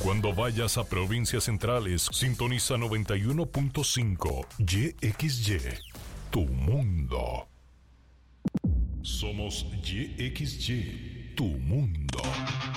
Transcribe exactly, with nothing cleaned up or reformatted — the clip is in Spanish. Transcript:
Cuando vayas a provincias centrales, sintoniza noventa y uno punto cinco Y X Y, tu mundo. Somos Y X Y, tu mundo.